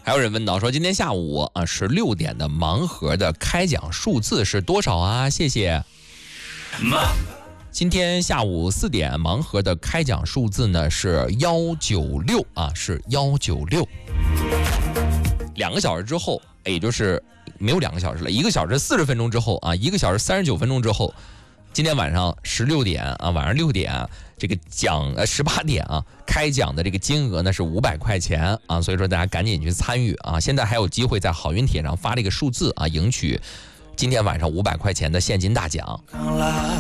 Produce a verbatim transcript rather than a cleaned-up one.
还有人问到说，今天下午啊十六点的盲盒的开奖数字是多少啊？谢谢。今天下午四点盲盒的开奖数字呢是一九六啊，是一九六。两个小时之后，也就是没有两个小时了，一个小时四十分钟之后啊，一个小时三十九分钟之后，今天晚上十六点啊，晚上六点啊，这个奖呃十八点啊，开奖的这个金额呢是五百块钱啊，所以说大家赶紧去参与啊！现在还有机会在好运帖上发这个数字啊，赢取今天晚上五百块钱的现金大奖。